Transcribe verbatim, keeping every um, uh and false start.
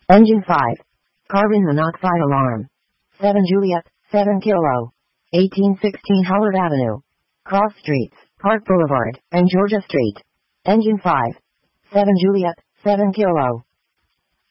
Engine five. Carbon monoxide alarm. seven Juliet, seven Kilo. eighteen sixteen Howard Avenue. Cross Streets, Park Boulevard, and Georgia Street. Engine five. seven Juliet, seven Kilo.